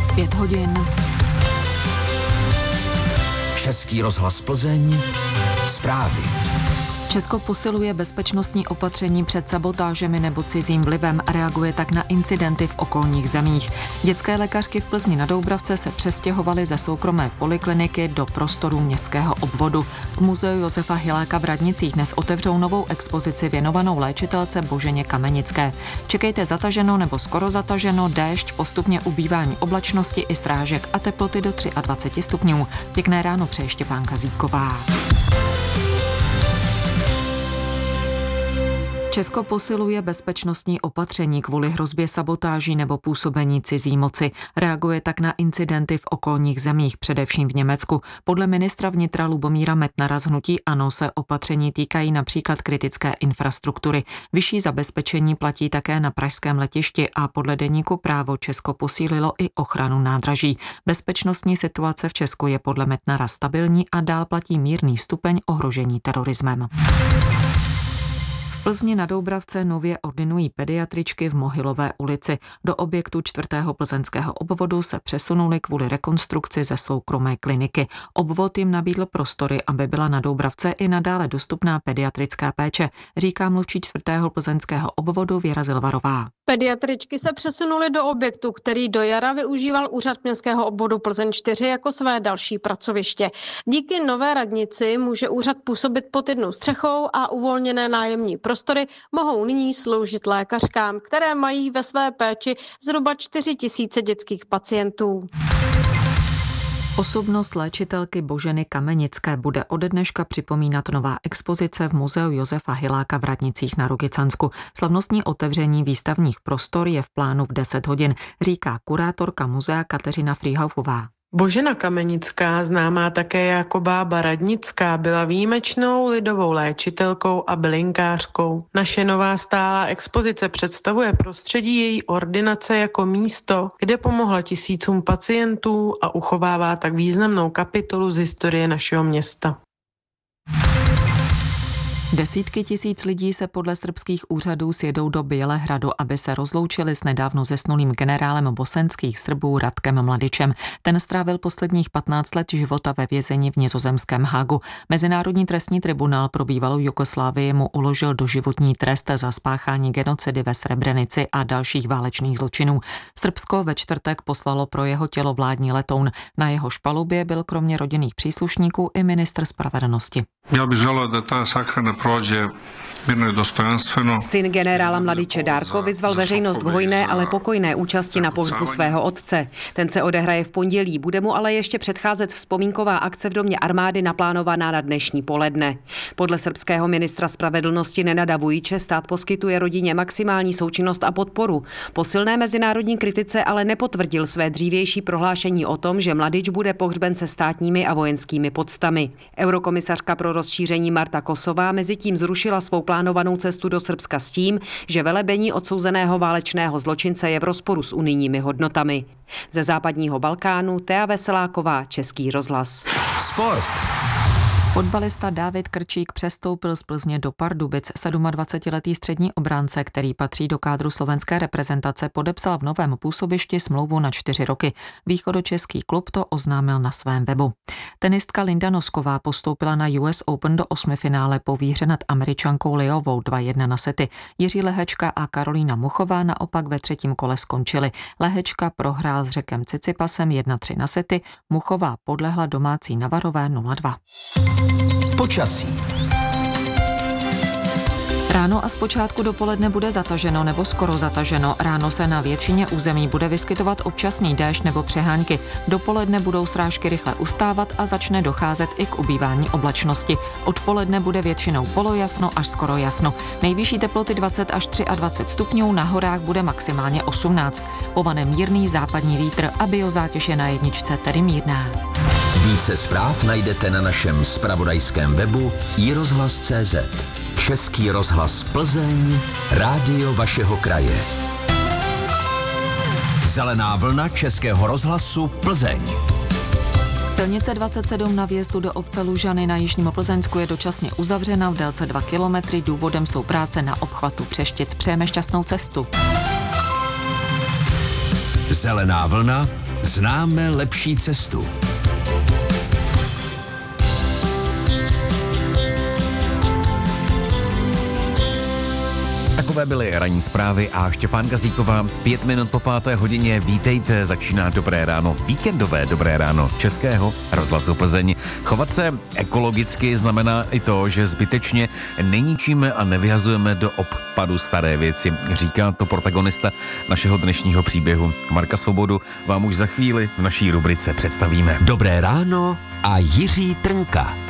5 hodin. Český rozhlas Plzeň. Zprávy. Česko posiluje bezpečnostní opatření před sabotážemi nebo cizím vlivem a reaguje tak na incidenty v okolních zemích. Dětské lékařky v Plzni na Doubravce se přestěhovaly ze soukromé polikliniky do prostorů městského obvodu. V muzeu Josefa Hiláka v Radnicích dnes otevřou novou expozici věnovanou léčitelce Boženě Kamenické. Čekejte zataženo nebo skoro zataženo, déšť, postupně ubývání oblačnosti i srážek a teploty do 23 stupňů. Pěkné ráno přeje Štěpánka Zítková. Česko posiluje bezpečnostní opatření kvůli hrozbě sabotáží nebo působení cizí moci. Reaguje tak na incidenty v okolních zemích, především v Německu. Podle ministra vnitra Lubomíra Metnara z hnutí ANO se opatření týkají například kritické infrastruktury. Vyšší zabezpečení platí také na pražském letišti a podle deníku Právo Česko posílilo i ochranu nádraží. Bezpečnostní situace v Česku je podle Metnara stabilní a dál platí mírný stupeň ohrožení terorismem. V Plzni na Doubravce nově ordinují pediatričky v Mohylové ulici. Do objektu 4. plzeňského obvodu se přesunuli kvůli rekonstrukci ze soukromé kliniky. Obvod jim nabídl prostory, aby byla na Doubravce i nadále dostupná pediatrická péče, říká mluvčí 4. plzeňského obvodu Věra Zilvarová. Pediatričky se přesunuly do objektu, který do jara využíval úřad městského obvodu Plzeň 4 jako své další pracoviště. Díky nové radnici může úřad působit pod jednou střechou a uvolněné nájemní prostory mohou nyní sloužit lékařkám, které mají ve své péči zhruba 4 000 dětských pacientů. Osobnost léčitelky Boženy Kamenické bude ode dneška připomínat nová expozice v muzeu Josefa Hiláka v Radnicích na Rokycansku. Slavnostní otevření výstavních prostor je v plánu v 10 hodin, říká kurátorka muzea Kateřina Frýhaufová. Božena Kamenická, známá také jako bába Radnická, byla výjimečnou lidovou léčitelkou a bylinkářkou. Naše nová stálá expozice představuje prostředí její ordinace jako místo, kde pomohla tisícům pacientů a uchovává tak významnou kapitolu z historie našeho města. Desítky tisíc lidí se podle srbských úřadů sjedou do Bělehradu, aby se rozloučili s nedávno zesnulým generálem bosenských Srbů Ratkem Mladičem. Ten strávil posledních 15 let života ve vězení v nizozemském Hagu. Mezinárodní trestní tribunál pro bývalou Jugoslávii mu uložil doživotní trest za spáchání genocidy ve Srebrenici a dalších válečných zločinů. Srbsko ve čtvrtek poslalo pro jeho tělo vládní letoun. Na jeho palubě byl kromě rodinných příslušníků i ministr spravedlnosti. Já bych želel, da ta sahrana prođe mirno i dostojanstveno. Syn generála Mladiče Darko vyzval veřejnost k hojné, ale pokojné účasti na pohřbu svého otce. Ten se odehraje v pondělí, bude mu ale ještě předcházet vzpomínková akce v domě armády naplánovaná na dnešní poledne. Podle srbského ministra spravedlnosti Nenada Vujiče stát poskytuje rodině maximální součinnost a podporu. Po silné mezinárodní kritice ale nepotvrdil své dřívější prohlášení o tom, že Mladič bude pohřben se státními a vojenskými poctami. Eurokomisařka pro rozšíření Marta Kosová mezitím zrušila svou plánovanou cestu do Srbska s tím, že velebení odsouzeného válečného zločince je v rozporu s unijními hodnotami. Ze západního Balkánu Tea Veseláková, Český rozhlas. Sport. Fotbalista Dávid Krčík přestoupil z Plzně do Pardubic. 27letý střední obránce, který patří do kádru slovenské reprezentace, podepsal v novém působišti smlouvu na 4 roky. Východočeský klub to oznámil na svém webu. Tenistka Linda Nosková postoupila na US Open do 8finále po výhře nad Američankou Liovou 2-1 na sety. Jiří Lehečka a Karolína Muchová naopak ve 3. kole skončily. Lehečka prohrál s Řekem Cicipasem 1-3 na sety, Muchová podlehla domácí Navarové 0-2. Počasí. Ráno a zpočátku dopoledne bude zataženo nebo skoro zataženo. Ráno se na většině území bude vyskytovat občasný déšť nebo přehánky. Dopoledne budou srážky rychle ustávat a začne docházet i k ubývání oblačnosti. Odpoledne bude většinou polojasno až skoro jasno. Nejvyšší teploty 20 až 23 stupňů, na horách bude maximálně 18. Povane mírný západní vítr a biozátěž je na jedničce tedy mírná. Více zpráv najdete na našem zpravodajském webu iRozhlas.cz. Český rozhlas Plzeň, rádio vašeho kraje. Zelená vlna Českého rozhlasu Plzeň. Silnice 27 na vjezdu do obce Lužany na jižním Plzeňsku je dočasně uzavřena v délce 2 kilometry. Důvodem jsou práce na obchvatu Přeštic. Přejeme šťastnou cestu. Zelená vlna Známe lepší cestu. Takové byly ranní zprávy a Štěpán Gazíková 5 minut po 5. hodině. Vítejte, začíná Dobré ráno, víkendové Dobré ráno Českého rozhlasu Plzeň. Chovat se ekologicky znamená i to, že zbytečně neníčíme a nevyhazujeme do odpadu staré věci. Říká to protagonista našeho dnešního příběhu. Marka Svobodu vám už za chvíli v naší rubrice představíme. Dobré ráno a Jiří Trnka.